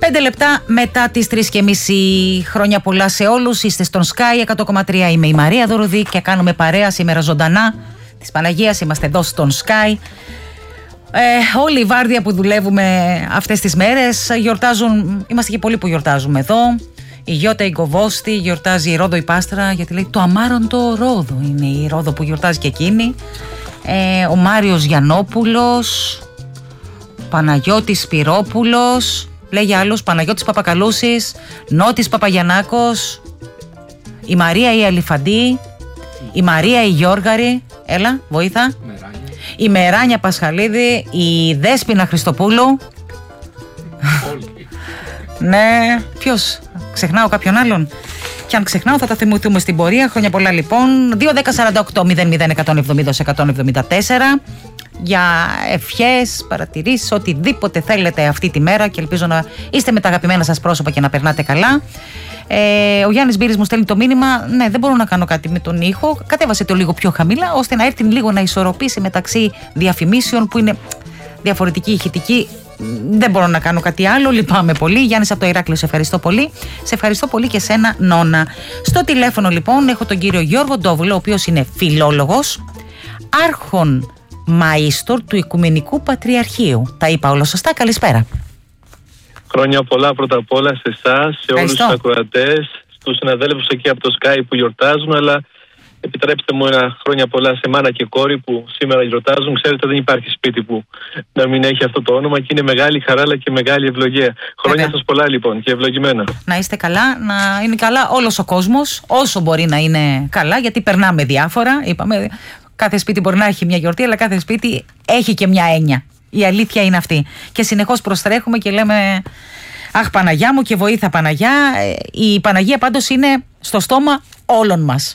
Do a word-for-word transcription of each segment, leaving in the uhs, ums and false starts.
Πέντε λεπτά μετά τις τρεις και μισή. Χρόνια πολλά σε όλους. Είστε στον Sky εκατό κόμμα τρία. Είμαι η Μαρία Δωροδή και κάνουμε παρέα σήμερα ζωντανά της Παναγίας. Είμαστε εδώ στον Sky. Ε, όλοι οι βάρδια που δουλεύουμε αυτές τις μέρες γιορτάζουν. Είμαστε και πολλοί που γιορτάζουμε εδώ. Η Γιώτα η Κοβόστη, γιορτάζει η Ρόδο η Πάστρα, γιατί λέει το αμάροντο Ρόδο είναι η Ρόδο που γιορτάζει και εκείνη. Ε, ο Μάριος Γιαννόπουλος, Παναγιώτης Σπυρόπουλος, λέγει άλλος, Παναγιώτης Παπακαλούσης, Νότης Παπαγιαννάκος, η Μαρία η Αλιφαντή, η Μαρία η Γιώργαρη, έλα βοήθα, Μεράνια. Η Μεράνια Πασχαλίδη, η Δέσποινα Χριστοπούλου. Ναι, ποιος, ξεχνάω κάποιον άλλον? Και αν ξεχνάω θα τα θυμηθούμε στην πορεία. Χρόνια πολλά λοιπόν. δύο δέκα σαράντα οκτώ μηδέν μηδέν εκατόν εβδομήντα εκατόν εβδομήντα τέσσερα για ευχές, παρατηρήσεις, οτιδήποτε θέλετε αυτή τη μέρα, και ελπίζω να είστε με τα αγαπημένα σας πρόσωπα και να περνάτε καλά. Ε, ο Γιάννης Μπύρης μου στέλνει το μήνυμα: ναι, δεν μπορώ να κάνω κάτι με τον ήχο. Κατέβασε το λίγο πιο χαμηλά, ώστε να έρθει λίγο να ισορροπήσει μεταξύ διαφημίσεων που είναι διαφορετική ηχητική. Δεν μπορώ να κάνω κάτι άλλο, λυπάμαι πολύ. Γιάννης από το Ηράκλειο, σε ευχαριστώ πολύ. Σε ευχαριστώ πολύ και σένα, Νόνα. Στο τηλέφωνο λοιπόν έχω τον κύριο Γιώργο Ντόβουλο, ο οποίος είναι φιλόλογος, άρχον μαΐστορ του Οικουμενικού Πατριαρχείου. Τα είπα όλα σωστά? Καλησπέρα. Χρόνια πολλά πρώτα απ' όλα σε εσάς, σε όλους τους ακροατές, στους συναδέλφους εκεί από το Sky που γιορτάζουν, αλλά επιτρέψτε μου ένα χρόνια πολλά σε μάνα και κόρη που σήμερα γιορτάζουν. Ξέρετε, δεν υπάρχει σπίτι που να μην έχει αυτό το όνομα και είναι μεγάλη χαρά αλλά και μεγάλη ευλογία. Χρόνια σας πολλά λοιπόν και ευλογημένα. Να είστε καλά, να είναι καλά όλος ο κόσμος, όσο μπορεί να είναι καλά, γιατί περνάμε διάφορα. Είπαμε, κάθε σπίτι μπορεί να έχει μια γιορτή, αλλά κάθε σπίτι έχει και μια έννοια. Η αλήθεια είναι αυτή. Και συνεχώς προστρέχουμε και λέμε αχ Παναγιά μου και βοήθα Παναγιά. Η Παναγία πάντως είναι στο στόμα όλων μας.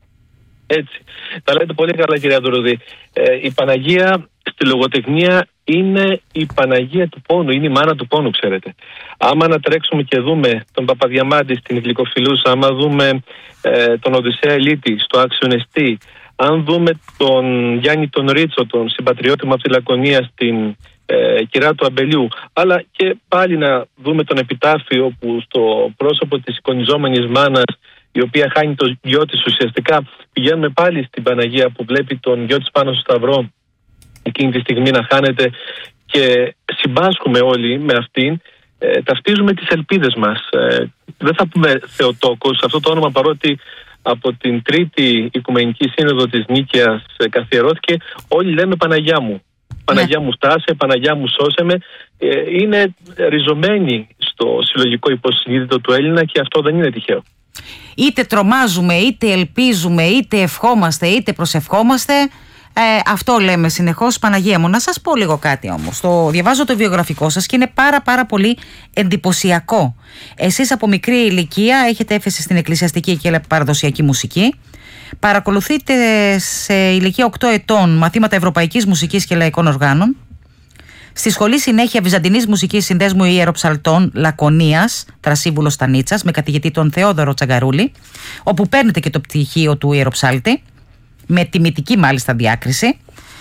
Έτσι. Τα λέτε πολύ καλά, κυρία Δωροδή. Ε, η Παναγία στη λογοτεχνία είναι η Παναγία του πόνου, είναι η μάνα του πόνου, ξέρετε. Άμα να τρέξουμε και δούμε τον Παπαδιαμάντη στην Γλυκοφιλούσα, άμα δούμε ε, τον Οδυσσέα Ελίτη στο Άξιον Εστί, αν δούμε τον Γιάννη τον Ρίτσο, τον συμπατριώτη μου από τη Λακωνία στην ε, Κυρά του Αμπελιού, αλλά και πάλι να δούμε τον επιτάφιο που στο πρόσωπο της εικονιζόμενης μάνας, η οποία χάνει το γιο της, ουσιαστικά πηγαίνουμε πάλι στην Παναγία που βλέπει τον γιο της πάνω στο σταυρό εκείνη τη στιγμή να χάνεται και συμπάσχουμε όλοι με αυτήν, ε, ταυτίζουμε τις ελπίδες μας. Ε, δεν θα πούμε Θεοτόκος, αυτό το όνομα, παρότι από την Τρίτη Οικουμενική Σύνοδο της Νίκαιας ε, καθιερώθηκε, όλοι λέμε Παναγιά μου. Παναγιά μου στάσε, Παναγιά μου σώσε με. Ε, είναι ριζωμένη στο συλλογικό υποσυνείδητο του Έλληνα και αυτό δεν είναι τυχαίο. Είτε τρομάζουμε, είτε ελπίζουμε, είτε ευχόμαστε, είτε προσευχόμαστε, ε, αυτό λέμε συνεχώς, Παναγία μου. Να σας πω λίγο κάτι όμως. Το διαβάζω το βιογραφικό σας και είναι πάρα πάρα πολύ εντυπωσιακό. Εσείς από μικρή ηλικία έχετε έφεση στην εκκλησιαστική και παραδοσιακή μουσική. Παρακολουθείτε σε ηλικία οκτώ ετών μαθήματα ευρωπαϊκής μουσικής και λαϊκών οργάνων. Στη σχολή συνέχεια Βυζαντινής Μουσικής Συνδέσμου Ιεροψαλτών Λακωνίας, Τρασίβουλος Στανίτσας, με καθηγητή τον Θεόδωρο Τσαγκαρούλη, όπου παίρνετε και το πτυχίο του Ιεροψάλτη, με τιμητική μάλιστα διάκριση.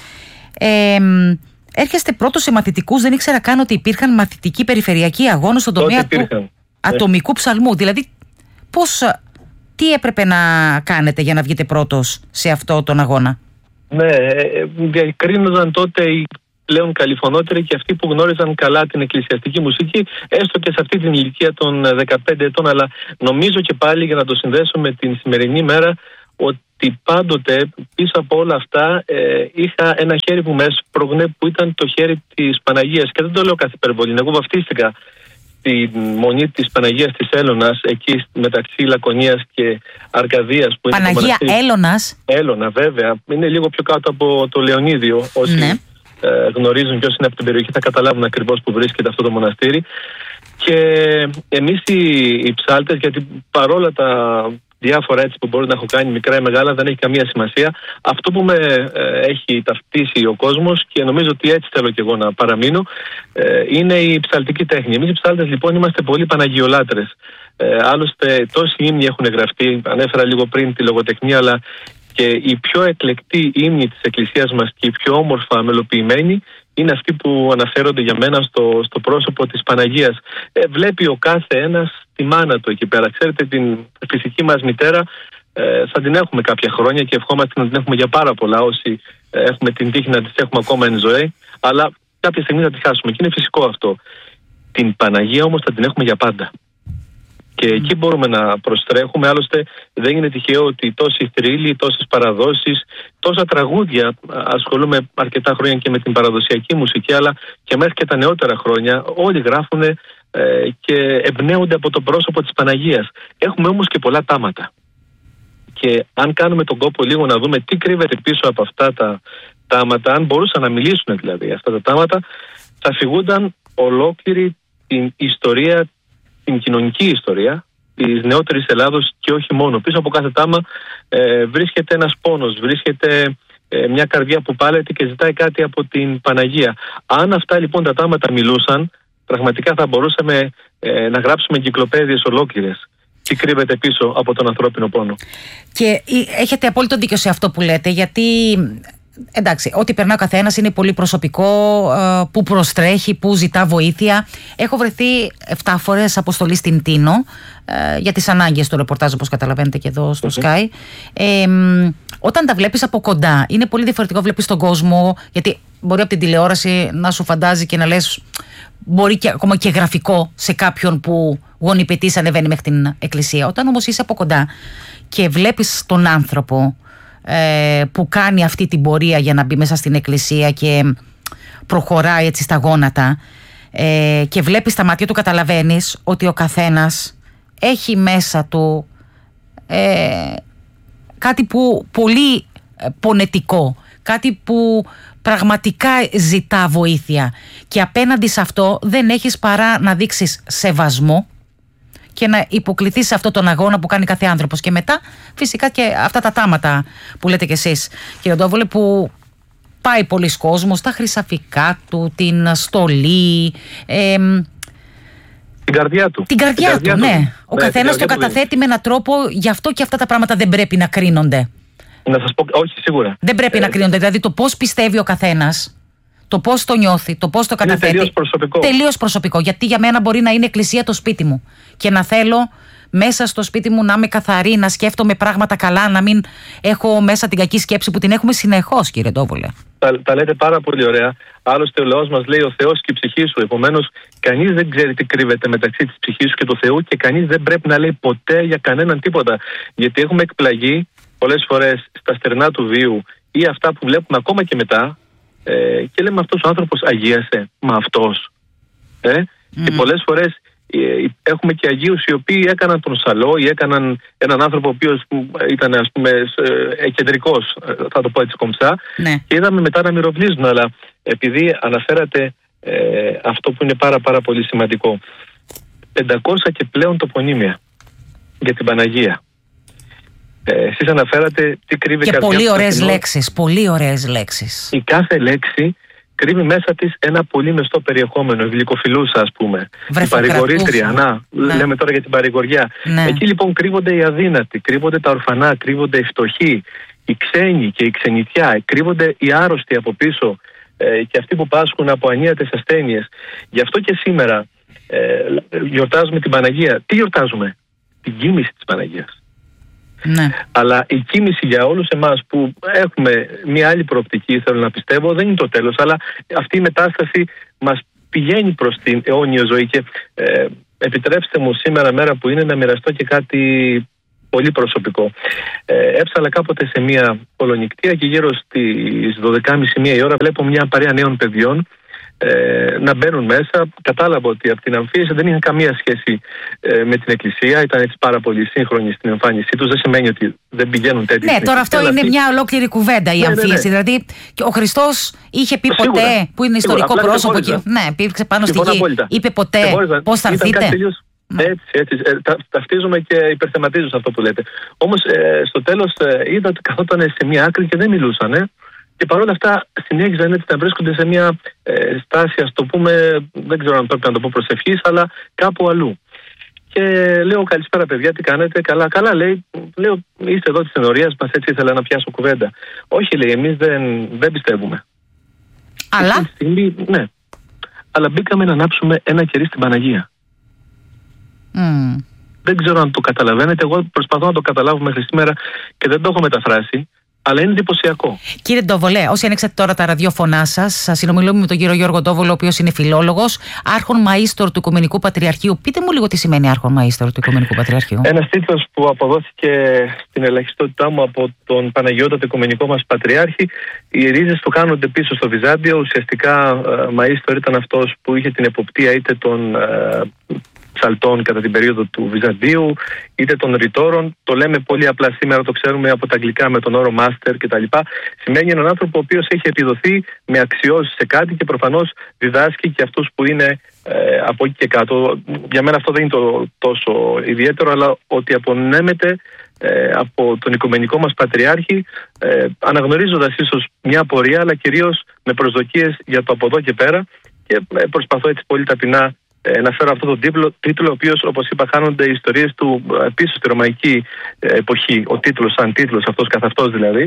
Ε, έρχεστε πρώτος σε μαθητικούς, δεν ήξερα καν ότι υπήρχαν μαθητικοί περιφερειακοί αγώνες στον τομέα του ατομικού ψαλμού. Δηλαδή, πώς, τι έπρεπε να κάνετε για να βγείτε πρώτος σε αυτό τον αγώνα? Ναι, διακρίνονταν τότε οι πλέον καλυφωνότεροι και αυτοί που γνώριζαν καλά την εκκλησιαστική μουσική, έστω και σε αυτή την ηλικία των δεκαπέντε ετών. Αλλά νομίζω και πάλι, για να το συνδέσω με την σημερινή μέρα, ότι πάντοτε πίσω από όλα αυτά ε, είχα ένα χέρι που με έσπρωγνε, που ήταν το χέρι της Παναγίας. Και δεν το λέω κάθε υπερβολή. Εγώ βαφτίστηκα στη μονή της Παναγίας της Έλωνας, εκεί μεταξύ Λακωνίας και Αρκαδίας. Που Παναγία είναι Έλωνας. Έλωνα, βέβαια. Είναι λίγο πιο κάτω από το Λεωνίδιο. Όσοι ναι. ε, γνωρίζουν και όσοι είναι από την περιοχή θα καταλάβουν ακριβώς που βρίσκεται αυτό το μοναστήρι. Και εμείς οι, οι ψάλτες, γιατί παρόλα τα διάφορα έτσι που μπορεί να έχω κάνει, μικρά ή μεγάλα, δεν έχει καμία σημασία. Αυτό που με ε, έχει ταυτίσει ο κόσμος, και νομίζω ότι έτσι θέλω και εγώ να παραμείνω, ε, είναι η ψαλτική τέχνη. Εμείς οι ψάλτες λοιπόν είμαστε πολύ παναγιολάτρες. Ε, άλλωστε τόσοι ύμνοι έχουν γραφτεί, ανέφερα λίγο πριν τη λογοτεχνία, αλλά και η πιο εκλεκτή ύμνη της Εκκλησίας μας και η πιο όμορφα μελοποιημένη είναι αυτοί που αναφέρονται για μένα στο, στο πρόσωπο της Παναγίας. Ε, βλέπει ο κάθε ένας τη μάνα του εκεί πέρα. Ξέρετε, την φυσική μας μητέρα ε, θα την έχουμε κάποια χρόνια και ευχόμαστε να την έχουμε για πάρα πολλά, όσοι ε, έχουμε την τύχη να τις έχουμε ακόμα εν ζωή, αλλά κάποια στιγμή θα τη χάσουμε και είναι φυσικό αυτό. Την Παναγία όμως θα την έχουμε για πάντα. Και mm. εκεί μπορούμε να προστρέχουμε. Άλλωστε δεν είναι τυχαίο ότι τόσοι θρύλοι, τόσες παραδόσεις, τόσα τραγούδια, ασχολούμαι αρκετά χρόνια και με την παραδοσιακή μουσική, αλλά και μέχρι και τα νεότερα χρόνια, όλοι γράφουν ε, και εμπνέονται από το πρόσωπο της Παναγίας. Έχουμε όμως και πολλά τάματα. Και αν κάνουμε τον κόπο λίγο να δούμε τι κρύβεται πίσω από αυτά τα τάματα, αν μπορούσαν να μιλήσουν δηλαδή αυτά τα τάματα, θα φυγούνταν ολόκληρη την ιστορία, την κοινωνική ιστορία της νεότερης Ελλάδος και όχι μόνο. Πίσω από κάθε τάμα ε, βρίσκεται ένας πόνος, βρίσκεται ε, μια καρδιά που πάλεται και ζητάει κάτι από την Παναγία. Αν αυτά λοιπόν τα τάματα μιλούσαν, πραγματικά θα μπορούσαμε ε, να γράψουμε εγκυκλοπαίδειες ολόκληρες. Τι κρύβεται πίσω από τον ανθρώπινο πόνο. Και έχετε απόλυτο δίκιο σε αυτό που λέτε, γιατί εντάξει, ό,τι περνά ο καθένας είναι πολύ προσωπικό, που προστρέχει, που ζητά βοήθεια. Έχω βρεθεί εφτά φορές αποστολή στην Τίνο για τις ανάγκες του ρεπορτάζ, όπως καταλαβαίνετε και εδώ στο okay. Sky. Ε, όταν τα βλέπεις από κοντά, είναι πολύ διαφορετικό. Βλέπεις τον κόσμο, γιατί μπορεί από την τηλεόραση να σου φαντάζει και να λες, μπορεί και ακόμα και γραφικό σε κάποιον που γονιπετής ανεβαίνει μέχρι την εκκλησία. Όταν όμως είσαι από κοντά και βλέπεις τον άνθρωπο ε, που κάνει αυτή την πορεία για να μπει μέσα στην εκκλησία και προχωράει έτσι στα γόνατα ε, και βλέπεις τα μάτια του, καταλαβαίνεις ότι ο καθένας έχει μέσα του ε, κάτι που πολύ πονετικό, κάτι που πραγματικά ζητά βοήθεια, και απέναντι σε αυτό δεν έχεις παρά να δείξεις σεβασμό και να υποκληθείς σε αυτόν τον αγώνα που κάνει κάθε άνθρωπος. Και μετά φυσικά και αυτά τα τάματα που λέτε κι εσείς, κύριε Ντόβολε, που πάει πολλοί κόσμος, τα χρυσαφικά του, την στολή, ε, την καρδιά του. Την καρδιά, την καρδιά του, ναι. του. Ο ναι, καθένας το καταθέτει με έναν τρόπο, γι' αυτό και αυτά τα πράγματα δεν πρέπει να κρίνονται. Να σας πω, όχι, σίγουρα. Δεν πρέπει ε, να κρίνονται. Δηλαδή το πώς πιστεύει ο καθένας, το πώς το νιώθει, το πώς το καταθέτει. Είναι τελείως προσωπικό. Τελείως προσωπικό. Γιατί για μένα μπορεί να είναι εκκλησία το σπίτι μου και να θέλω μέσα στο σπίτι μου να είμαι καθαρή, να σκέφτομαι πράγματα καλά, να μην έχω μέσα την κακή σκέψη που την έχουμε συνεχώς, κύριε Ντόβολε. Τα, τα λέτε πάρα πολύ ωραία. Άλλωστε ο λαός μας λέει ο Θεός και η ψυχή σου. Επομένως, κανείς δεν ξέρει τι κρύβεται μεταξύ της ψυχής σου και του Θεού και κανείς δεν πρέπει να λέει ποτέ για κανέναν τίποτα. Γιατί έχουμε εκπλαγεί πολλές φορές στα στερνά του βίου ή αυτά που βλέπουμε ακόμα και μετά ε, και λέμε, αυτός ο άνθρωπος αγίασε, μα αυτός. Ε? Mm. Και πολλές φορές ε, έχουμε και Αγίους οι οποίοι έκαναν τον Σαλό ή έκαναν έναν άνθρωπο ο οποίος ήταν, ας πούμε, ε, κεντρικός, θα το πω έτσι κομψά, ναι. Και είδαμε μετά να μυροβλίζουν. Αλλά επειδή αναφέρατε ε, αυτό που είναι πάρα πάρα πολύ σημαντικό, πεντακόσια και πλέον τοπονύμια για την Παναγία. Ε, εσείς αναφέρατε τι κρύβει και πολύ ωραίες λέξεις, πολύ ωραίες λέξεις. Η κάθε λέξη κρύβει μέσα της ένα πολύ μεστό περιεχόμενο, γλυκοφιλούσα, ας πούμε. Η παρηγορήτρια, να, ναι. Λέμε τώρα για την παρηγοριά. Ναι. Εκεί λοιπόν κρύβονται οι αδύνατοι, κρύβονται τα ορφανά, κρύβονται οι φτωχοί, οι ξένοι και η ξενιτιά, κρύβονται οι άρρωστοι από πίσω ε, και αυτοί που πάσχουν από ανίατες ασθένειες. Γι' αυτό και σήμερα ε, γιορτάζουμε την Παναγία. Τι γιορτάζουμε? Την κοίμηση της Παναγίας. Ναι. Αλλά η κοίμηση για όλους εμάς που έχουμε μια άλλη προοπτική, θέλω να πιστεύω, δεν είναι το τέλος, αλλά αυτή η μετάσταση μας πηγαίνει προς την αιώνια ζωή. Και ε, επιτρέψτε μου σήμερα, μέρα που είναι, να μοιραστώ και κάτι πολύ προσωπικό. Ε, έψαλα κάποτε σε μια κολονικτία και γύρω στις δώδεκα και μισή μία η ώρα βλέπω μια παρέα νέων παιδιών Ε, να μπαίνουν μέσα. Κατάλαβα ότι από την αμφίεση δεν είχαν καμία σχέση ε, με την εκκλησία. Ήταν έτσι πάρα πολύ σύγχρονοι στην εμφάνισή τους. Δεν σημαίνει ότι δεν πηγαίνουν τέτοιοι. Ναι, τώρα αυτό είναι αυτή... μια ολόκληρη κουβέντα η ναι, αμφίεση. Ναι, ναι. Δηλαδή, ο Χριστός είχε πει ποτέ, σίγουρα, που είναι ιστορικό σίγουρα, πρόσωπο και ναι, υπήρξε πάνω στη γη, είπε ποτέ πώς θα έρθετε. Ναι. Έτσι, έτσι. Ε, τα, ταυτίζομαι και υπερθεματίζω σε αυτό που λέτε. Όμως ε, στο τέλος ε, είδα ότι καθόταν σε μια άκρη και δεν μιλούσαν. Ε. Και παρόλα αυτά συνέχιζαν έτσι να βρίσκονται σε μια ε, στάση, ας το πούμε, δεν ξέρω αν πρέπει να το πω προσευχής, αλλά κάπου αλλού. Και λέω, καλησπέρα παιδιά, τι κάνετε? Καλά, καλά, λέει. Λέω, είστε εδώ της ενορίας μας, έτσι ήθελα να πιάσω κουβέντα. Όχι, λέει, εμείς δεν, δεν πιστεύουμε. Αλλά. Αυτή τη στιγμή, ναι. Αλλά μπήκαμε να ανάψουμε ένα κερί στην Παναγία. Mm. Δεν ξέρω αν το καταλαβαίνετε. Εγώ προσπαθώ να το καταλάβω μέχρι σήμερα και δεν το έχω μεταφράσει. Αλλά είναι εντυπωσιακό. Κύριε Ντόβολε, όσοι ανοίξατε τώρα τα ραδιόφωνά σας, συνομιλούμε με τον κύριο Γιώργο Ντόβολο, ο οποίος είναι φιλόλογος, άρχον μαΐστορ του Οικουμενικού Πατριαρχείου. Πείτε μου λίγο τι σημαίνει άρχον μαΐστορ του Οικουμενικού Πατριαρχείου. Ένας τίτλος που αποδόθηκε στην ελαχιστότητά μου από τον Παναγιώτατο Οικουμενικό μας Πατριάρχη. Οι ρίζες του χάνονται πίσω στο Βυζάντιο. Ουσιαστικά, μαΐστορ ήταν αυτός που είχε την εποπτεία είτε των ψαλτών κατά την περίοδο του Βυζαντίου, είτε των ρητόρων. Το λέμε πολύ απλά σήμερα, το ξέρουμε από τα αγγλικά με τον όρο master κτλ. Σημαίνει έναν άνθρωπο ο οποίος έχει επιδοθεί με αξιώσεις σε κάτι και προφανώς διδάσκει και αυτούς που είναι ε, από εκεί και κάτω. Για μένα αυτό δεν είναι το, τόσο ιδιαίτερο, αλλά ότι απονέμεται ε, από τον Οικουμενικό μας Πατριάρχη, ε, αναγνωρίζοντας ίσως μια πορεία, αλλά κυρίως με προσδοκίες για το από εδώ και πέρα. Και ε, προσπαθώ έτσι πολύ ταπεινά να φέρω αυτό τον τίτλο, τίτλο ο οποίος, όπως είπα, χάνονται οι ιστορίες του πίσω στη ρωμαϊκή εποχή. Ο τίτλος σαν τίτλος, αυτός καθ' αυτός δηλαδή.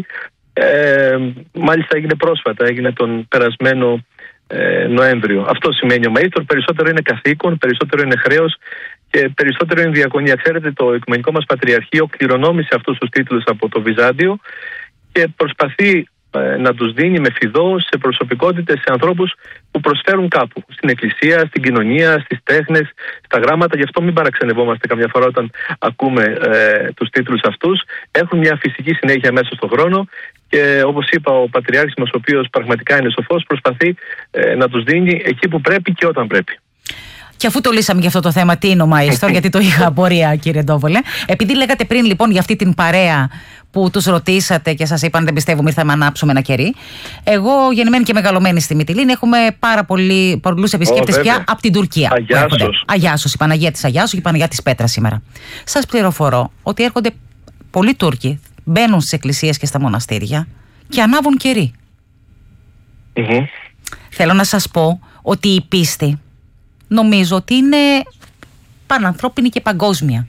Ε, μάλιστα έγινε πρόσφατα, έγινε τον περασμένο ε, Νοέμβριο. Αυτό σημαίνει ο μαΐστορ. Περισσότερο είναι καθήκον, περισσότερο είναι χρέος και περισσότερο είναι διακονία. Ξέρετε, το Οικουμενικό μας Πατριαρχείο κληρονόμησε αυτούς τους τίτλους από το Βυζάντιο και προσπαθεί να τους δίνει με φιδό σε προσωπικότητες, σε ανθρώπους που προσφέρουν κάπου. Στην εκκλησία, στην κοινωνία, στις τέχνες, στα γράμματα. Γι' αυτό μην παραξενευόμαστε καμιά φορά όταν ακούμε ε, τους τίτλους αυτούς. Έχουν μια φυσική συνέχεια μέσα στον χρόνο και όπως είπα, ο Πατριάρχης μας, ο οποίος πραγματικά είναι σοφός, προσπαθεί ε, να τους δίνει εκεί που πρέπει και όταν πρέπει. Και αφού το λύσαμε για αυτό το θέμα, τι είναι ο μαΐστορ, γιατί το είχα απορία, κύριε Ντόβολε. Επειδή λέγατε πριν λοιπόν για αυτή την παρέα που τους ρωτήσατε και σας είπαν δεν πιστεύουμε, ήρθαμε να ανάψουμε ένα κερί. Εγώ, γεννημένη και μεγαλωμένη στη Μυτιλήνη, έχουμε πάρα πολύ, πολλούς επισκέπτες oh, πια από την Τουρκία. Αγιάσος. Αγιάσος, η Παναγία της Αγιάσου και η Παναγία της Πέτρας σήμερα. Σας πληροφορώ ότι έρχονται πολλοί Τούρκοι, μπαίνουν στις εκκλησίες και στα μοναστήρια και ανάβουν κερί. Mm-hmm. Θέλω να σας πω ότι η πίστη νομίζω ότι είναι πανανθρώπινη και παγκόσμια.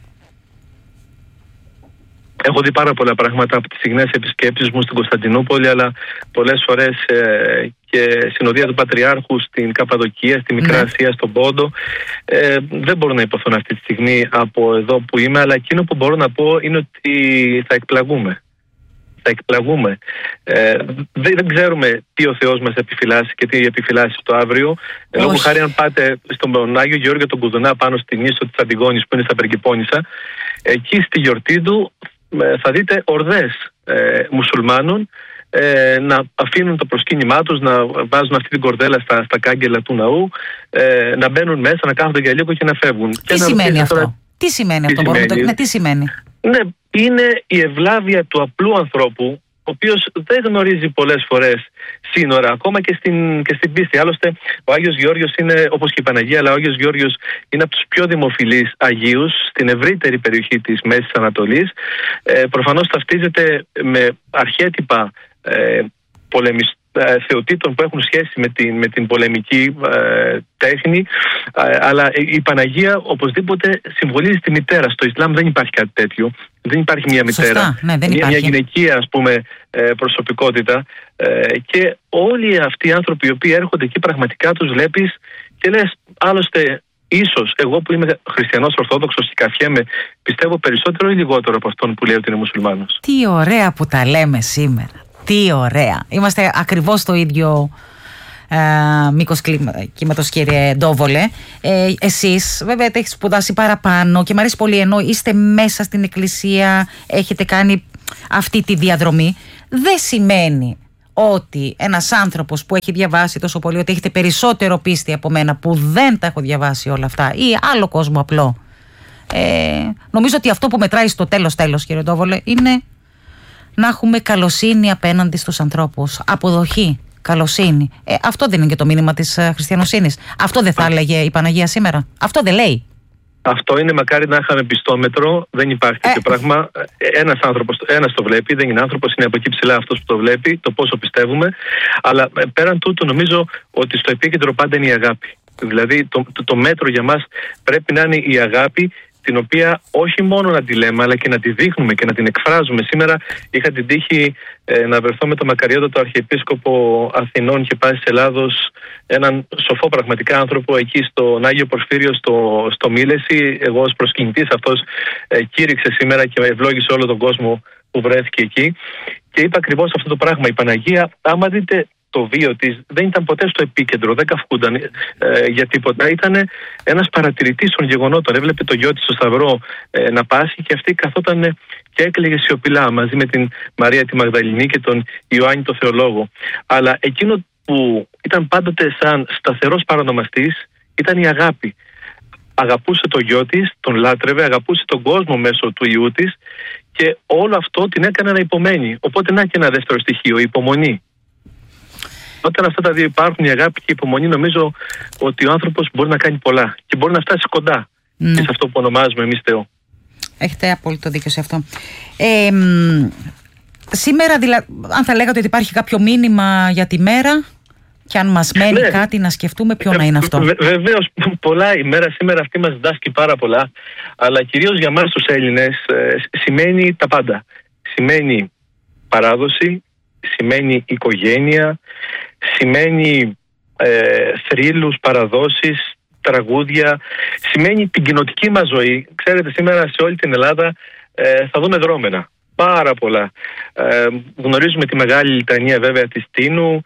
Έχω δει πάρα πολλά πράγματα από τις συχνές επισκέψεις μου στην Κωνσταντινούπολη, αλλά πολλές φορές ε, και συνοδεία του Πατριάρχου στην Καπαδοκία, στη Μικρά ναι. Ασία, στον Πόντο. Ε, δεν μπορώ να υποθώ αυτή τη στιγμή από εδώ που είμαι, αλλά εκείνο που μπορώ να πω είναι ότι θα εκπλαγούμε. Θα εκπλαγούμε. Ε, δεν, δεν ξέρουμε τι ο Θεός μας επιφυλάσσει και τι επιφυλάσσει το αύριο. Λόγω χάρη, αν πάτε στον Άγιο Γεώργιο τον Κουδουνά, πάνω στην ίσο της Αντιγόνης που είναι στα Περκυπώνησα, εκεί στη γιορτή του θα δείτε ορδές ε, μουσουλμάνων ε, να αφήνουν το προσκύνημά τους, να βάζουν αυτή την κορδέλα στα, στα κάγκελα του ναού, ε, να μπαίνουν μέσα, να κάθονται για λίγο και να φεύγουν. Τι και σημαίνει να αυτό? τώρα, τι σημαίνει τι αυτό? σημαίνει? Μπορούμε το... ναι, τι σημαίνει? Ναι, είναι η ευλάβεια του απλού ανθρώπου, ο οποίος δεν γνωρίζει πολλές φορές σύνορα, ακόμα και στην, και στην πίστη. Άλλωστε, ο Άγιος Γεώργιος είναι, όπως και η Παναγία, αλλά ο Άγιος Γεώργιος είναι από τους πιο δημοφιλείς Αγίους στην ευρύτερη περιοχή της Μέσης Ανατολής. Ε, προφανώς ταυτίζεται με αρχέτυπα ε, πολεμιστών, θεοτήτων που έχουν σχέση με την, με την πολεμική ε, τέχνη, ε, αλλά η Παναγία οπωσδήποτε συμβολίζει τη μητέρα. Στο Ισλάμ δεν υπάρχει κάτι τέτοιο. Δεν υπάρχει μια μητέρα. Σωστά, ναι, δεν μια, υπάρχει. μια γυναικεία, ας πούμε, ε, προσωπικότητα. Ε, και όλοι αυτοί οι άνθρωποι οι οποίοι έρχονται εκεί, πραγματικά τους βλέπεις και λες, άλλωστε, ίσως εγώ που είμαι χριστιανός Ορθόδοξος και καφιέμαι, πιστεύω περισσότερο ή λιγότερο από αυτόν που λέει ότι είναι μουσουλμάνος. Τι ωραία που τα λέμε σήμερα. Τι ωραία. Είμαστε ακριβώς στο ίδιο ε, μήκος κύματος, κύριε Ντόβολε. Ε, εσείς βέβαια έχετε σπουδάσει παραπάνω και μου αρέσει πολύ, ενώ είστε μέσα στην εκκλησία, έχετε κάνει αυτή τη διαδρομή. Δεν σημαίνει ότι ένας άνθρωπος που έχει διαβάσει τόσο πολύ, ότι έχετε περισσότερο πίστη από μένα που δεν τα έχω διαβάσει όλα αυτά ή άλλο κόσμο απλό. Ε, νομίζω ότι αυτό που μετράει στο τέλος τέλος, κύριε Ντόβολε, είναι να έχουμε καλοσύνη απέναντι στους ανθρώπους. Αποδοχή, καλοσύνη. Ε, αυτό δεν είναι και το μήνυμα της uh, χριστιανοσύνης? Αυτό δεν θα έλεγε η Παναγία σήμερα? Αυτό δεν λέει? Αυτό είναι, μακάρι να είχαμε πιστόμετρο. Δεν υπάρχει τέτοιο ε. πράγμα. Ένας άνθρωπος, ένας το βλέπει, δεν είναι άνθρωπος, είναι από εκεί ψηλά αυτός που το βλέπει, το πόσο πιστεύουμε. Αλλά πέραν τούτου, νομίζω ότι στο επίκεντρο πάντα είναι η αγάπη. Δηλαδή, το, το, το μέτρο για μας πρέπει να είναι η αγάπη την οποία όχι μόνο να τη λέμε αλλά και να τη δείχνουμε και να την εκφράζουμε. Σήμερα είχα την τύχη ε, να βρεθώ με τον μακαριότατο Αρχιεπίσκοπο Αθηνών και Πάσης Ελλάδος, έναν σοφό πραγματικά άνθρωπο εκεί στον Άγιο Πορφύριο στο, στο Μήλεση. Εγώ ως προσκυνητής αυτός ε, κήρυξε σήμερα και ευλόγησε όλο τον κόσμο που βρέθηκε εκεί και είπα ακριβώς αυτό το πράγμα. Η Παναγία, άμα δείτε το βίο της, δεν ήταν ποτέ στο επίκεντρο, δεν καυκούνταν ε, για τίποτα. Ήταν ένας παρατηρητής των γεγονότων. Έβλεπε το γιο της στο Σταυρό ε, να πάσχει και αυτή καθόταν και έκλαιγε σιωπηλά μαζί με την Μαρία τη Μαγδαληνή και τον Ιωάννη το Θεολόγο. Αλλά εκείνο που ήταν πάντοτε σαν σταθερός παρονομαστής ήταν η αγάπη. Αγαπούσε το γιο της, τον λάτρευε, αγαπούσε τον κόσμο μέσω του ιού της και όλο αυτό την έκανε να υπομένει. Οπότε να και ένα δεύτερο στοιχείο, η υπομονή. Όταν αυτά τα δύο υπάρχουν, η αγάπη και η υπομονή, νομίζω ότι ο άνθρωπος μπορεί να κάνει πολλά και μπορεί να φτάσει κοντά mm. και σε αυτό που ονομάζουμε εμείς Θεό. Έχετε απόλυτο δίκιο σε αυτό. Ε, σήμερα, δηλα... αν θα λέγατε ότι υπάρχει κάποιο μήνυμα για τη μέρα και αν μας μένει ναι. κάτι να σκεφτούμε, ποιο ε, να είναι αυτό. Βε, βεβαίως, πολλά. Η μέρα σήμερα αυτή μας διδάσκει πάρα πολλά, αλλά κυρίως για μας τους Έλληνες ε, σημαίνει τα πάντα. Σημαίνει παράδοση, σημαίνει οικογένεια, σημαίνει ε, θρύλους, παραδόσεις, τραγούδια, σημαίνει την κοινοτική μας ζωή. Ξέρετε, σήμερα σε όλη την Ελλάδα ε, θα δούμε δρόμενα, πάρα πολλά. Ε, γνωρίζουμε τη μεγάλη λιτανία βέβαια της Τίνου,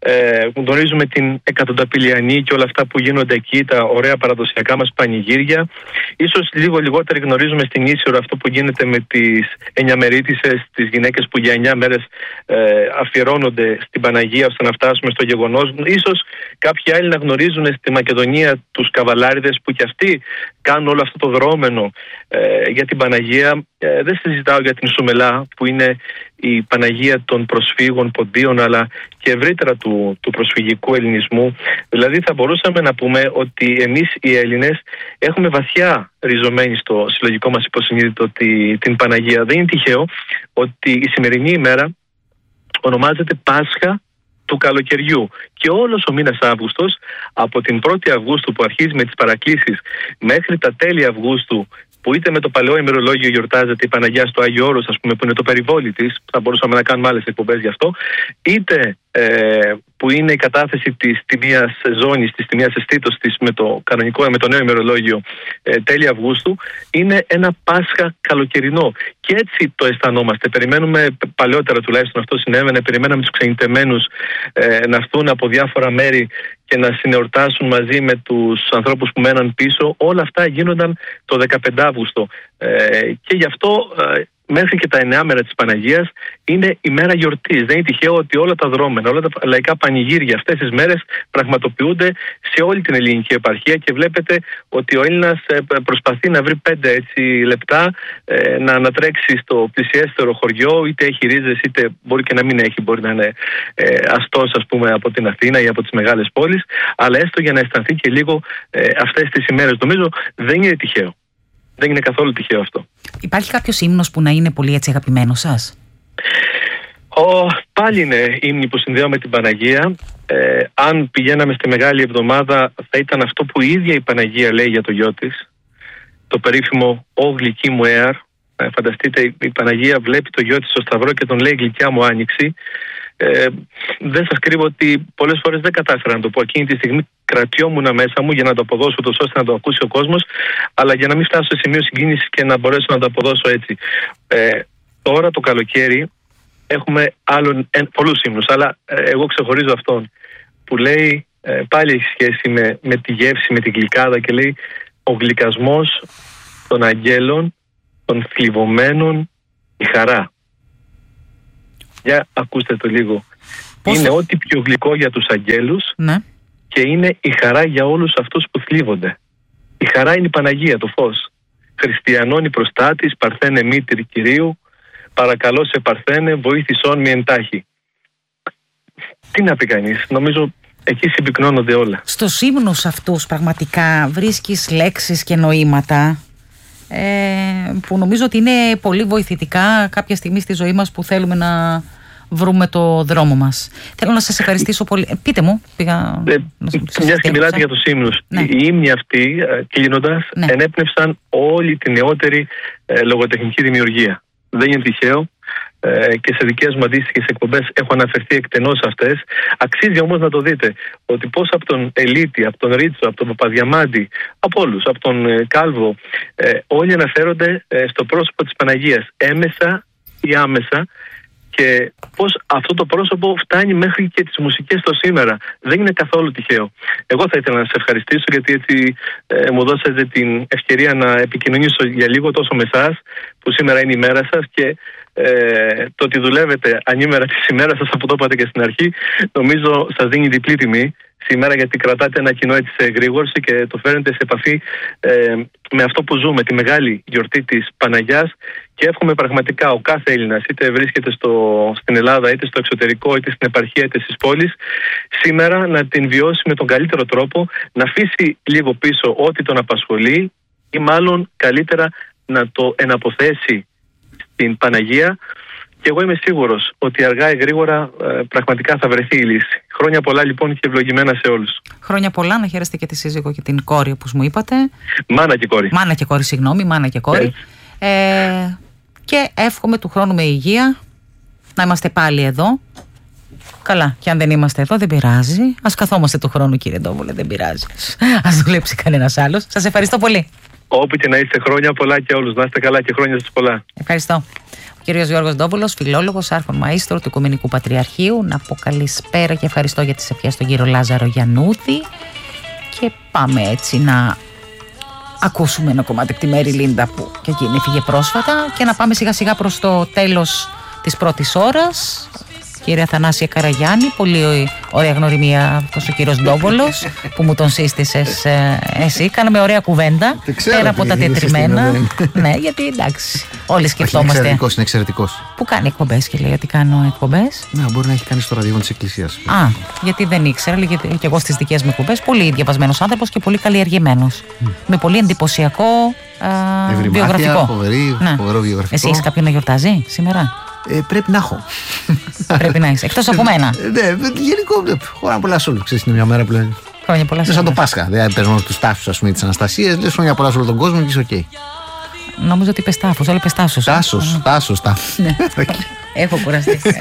ε, γνωρίζουμε την εκατονταπηλιανή και όλα αυτά που γίνονται εκεί, τα ωραία παραδοσιακά μας πανηγύρια. Ίσως λίγο λιγότερο γνωρίζουμε στην Ίσυρο αυτό που γίνεται με τις εννιαμερίτισσες, τις γυναίκες που για εννιά μέρες ε, αφιερώνονται στην Παναγία ώστε να φτάσουμε στο γεγονός. Ίσως κάποιοι άλλοι να γνωρίζουν στη Μακεδονία τους καβαλάριδες που κι αυτοί κάνουν όλο αυτό το δρόμενο ε, για την Παναγία. Ε, δεν συζητάω για την Σουμελά που είναι η Παναγία των προσφύγων ποντίων αλλά και ευρύτερα του, του προσφυγικού ελληνισμού. Δηλαδή θα μπορούσαμε να πούμε ότι εμείς οι Έλληνες έχουμε βαθιά ριζωμένη στο συλλογικό μας υποσυνείδητο τη, την Παναγία. Δεν είναι τυχαίο ότι η σημερινή ημέρα ονομάζεται Πάσχα του καλοκαιριού και όλος ο μήνας Αύγουστος, από την πρώτη Αυγούστου που αρχίζει με τις παρακλήσεις μέχρι τα τέλη Αυγούστου, που είτε με το παλαιό ημερολόγιο γιορτάζεται η Παναγιά στο Άγιο Όρος, ας πούμε, που είναι το περιβόλι της, θα μπορούσαμε να κάνουμε άλλες εκπομπές γι' αυτό, είτε ε, που είναι η κατάθεση της τιμίας ζώνης, της τιμίας αισθήτως της με το κανονικό, με το νέο ημερολόγιο ε, τέλη Αυγούστου, είναι ένα Πάσχα καλοκαιρινό. Και έτσι το αισθανόμαστε. Περιμένουμε, παλαιότερα τουλάχιστον αυτό συνέβαινε, περιμέναμε τους ξενιτεμένους ε, να έρθουν από διάφορα μέρη και να συνεορτάσουν μαζί με τους ανθρώπους που μέναν πίσω. Όλα αυτά γίνονταν το δεκαπέντε Αύγουστο. Ε, και γι' αυτό ε, μέχρι και τα εννέα μέρα της Παναγίας είναι η μέρα γιορτής. Δεν είναι τυχαίο ότι όλα τα δρόμενα, όλα τα λαϊκά πανηγύρια αυτές τις μέρες πραγματοποιούνται σε όλη την ελληνική επαρχία και βλέπετε ότι ο Έλληνας προσπαθεί να βρει πέντε έτσι, λεπτά ε, να ανατρέξει στο πλησιέστερο χωριό, είτε έχει ρίζες είτε μπορεί και να μην έχει, μπορεί να είναι ε, αστός ας πούμε από την Αθήνα ή από τις μεγάλες πόλεις, αλλά έστω για να αισθανθεί και λίγο ε, αυτές τις ημέρες. Νομίζω δεν είναι τυχαίο. Δεν είναι καθόλου τυχαίο αυτό. Υπάρχει κάποιος ύμνος που να είναι πολύ έτσι αγαπημένος σας? Ο, πάλι είναι ύμνοι που συνδέω με την Παναγία. Ε, αν πηγαίναμε στη Μεγάλη Εβδομάδα θα ήταν αυτό που η ίδια η Παναγία λέει για το γιο της. Το περίφημο «Ω γλυκή μου έαρ». Ε, φανταστείτε, η Παναγία βλέπει το γιο της στο Σταυρό και τον λέει «Γλυκιά μου άνοιξη». Ε, δεν σας κρύβω ότι πολλές φορές δεν κατάφερα να το πω. Εκείνη τη στιγμή κρατιόμουν μέσα μου για να το αποδώσω τόσο ώστε να το ακούσει ο κόσμος, αλλά για να μην φτάσω σε σημείο συγκίνησης και να μπορέσω να το αποδώσω έτσι. Ε, τώρα το καλοκαίρι έχουμε άλλων ε, πολλούς ύμνους, αλλά ε, εγώ ξεχωρίζω αυτόν που λέει, ε, πάλι έχει σχέση με, με τη γεύση, με την γλυκάδα και λέει «Ο γλυκασμός των αγγέλων, των θλιβωμένων, η χαρά». Για ακούστε το λίγο. Πώς... Είναι ό,τι πιο γλυκό για τους αγγέλους, ναι, και είναι η χαρά για όλους αυτούς που θλίβονται. Η χαρά είναι η Παναγία, το φως. Χριστιανών η προστάτης, παρθένε μήτρη Κυρίου, παρακαλώ σε παρθένε, βοήθησόν μη εντάχει. Τι να πει κανείς, νομίζω εκεί συμπυκνώνονται όλα. Στους ύμνους αυτούς πραγματικά βρίσκεις λέξεις και νοήματα ε, που νομίζω ότι είναι πολύ βοηθητικά κάποια στιγμή στη ζωή μας που θέλουμε να βρούμε το δρόμο μας. Θέλω να σας ευχαριστήσω πολύ. Ε, πείτε μου, πήγα. Ε, Μια και μιλάτε για τους ύμνους. Ναι. Οι ύμνοι αυτοί, κλείνοντας, ναι. ενέπνευσαν όλη τη νεότερη ε, λογοτεχνική δημιουργία. Δεν είναι τυχαίο. Ε, και σε δικές μου αντίστοιχες εκπομπές έχω αναφερθεί εκτενώς αυτές. Αξίζει όμως να το δείτε ότι πώς από τον Ελίτη, από τον Ρίτσο, από τον Παπαδιαμάντη, από όλους, από τον ε, Κάλβο, ε, όλοι αναφέρονται ε, στο πρόσωπο της Παναγίας, έμεσα ή άμεσα, και πώς αυτό το πρόσωπο φτάνει μέχρι και τις μουσικές το σήμερα. Δεν είναι καθόλου τυχαίο. Εγώ θα ήθελα να σας ευχαριστήσω, γιατί έτσι ε, μου δώσατε την ευκαιρία να επικοινωνήσω για λίγο τόσο με εσάς, που σήμερα είναι η μέρα σας, και ε, το ότι δουλεύετε ανήμερα της ημέρας σας, από το είπατε και στην αρχή, νομίζω σας δίνει διπλή τιμή σήμερα, γιατί κρατάτε ένα κοινό έτσι σε εγρήγορση και το φέρνετε σε επαφή ε, με αυτό που ζούμε, τη μεγάλη γιορτή της Παναγιάς, και εύχομαι πραγματικά ο κάθε Έλληνας, είτε βρίσκεται στο, στην Ελλάδα, είτε στο εξωτερικό, είτε στην επαρχία, είτε στις πόλεις, σήμερα να την βιώσει με τον καλύτερο τρόπο, να αφήσει λίγο πίσω ό,τι τον απασχολεί, ή μάλλον καλύτερα να το εναποθέσει στην Παναγία. Και εγώ είμαι σίγουρος ότι αργά ή γρήγορα ε, πραγματικά θα βρεθεί η λύση. Χρόνια πολλά λοιπόν και ευλογημένα σε όλους. Χρόνια πολλά, να χαίρεστε και τη σύζυγο και την κόρη, όπως μου είπατε. Μάνα και κόρη. Μάνα και κόρη, συγγνώμη, μάνα και κόρη. Ε, και εύχομαι του χρόνου με υγεία να είμαστε πάλι εδώ. Καλά, και αν δεν είμαστε εδώ δεν πειράζει. Ας καθόμαστε του χρόνου, κύριε Ντόβολε, δεν πειράζει. Ας δουλέψει κανένας άλλος. Σας ευχαριστώ πολύ. Όπου και να είστε, χρόνια πολλά και όλους. Να είστε καλά και χρόνια σας πολλά. Ευχαριστώ. Ο κύριος Γιώργος Ντόβολος, φιλόλογος, άρχον μαΐστρο του Οικουμενικού Πατριαρχείου. Να πω καλησπέρα και ευχαριστώ για τις ευχές στον κύριο Λάζαρο Γιαννούδη. Και πάμε έτσι να ακούσουμε ένα κομμάτι από τη Μέρη Λίντα, που και εκείνη φύγε πρόσφατα, και να πάμε σιγά σιγά προς το τέλος της πρώτης ώρας. Κύριε Αθανάσια Καραγιάννη, πολύ ωραία γνωριμία αυτός ο κύριος Ντόβολος που μου τον σύστησες ε, εσύ. Κάναμε ωραία κουβέντα, πέρα από τα τετριμμένα. Ναι, γιατί εντάξει, όλοι σκεφτόμαστε. Είναι εξαιρετικός, είναι εξαιρετικός. Που κάνει εκπομπές και λέει ότι κάνω εκπομπές. Ναι, μπορεί να έχει κάνει στο ραδιόφωνο της Εκκλησίας. Α, γιατί δεν ήξερα, λέγε και εγώ στις δικές μου εκπομπές. Πολύ διαβασμένος άνθρωπος και πολύ καλλιεργημένος. Mm. Με πολύ εντυπωσιακό ε, βιογραφικό. Φοβερή, ναι. Φοβερό βιογραφικό. Εσύ έχεις κάποιον να γιορτάζει σήμερα? Ε, πρέπει να έχω. Πρέπει να είσαι. Εκτός από μένα. Ναι, γενικό. Χρόνια πολλά σε όλους. Ξέρεις, είναι μια μέρα που λένε. Χρόνια πολλά σε όλους. Σαν το Πάσχα. Δεν παίρνω τους τάφους, ας πούμε, της Αναστασίας. Λες χρόνια πολλά σε όλο τον κόσμο και είσαι οκ. Νομίζω ότι είπες τάφους. Όλοι είπες τάσος. Τάσος, τάσος, τάσος. Έχω κουραστεί.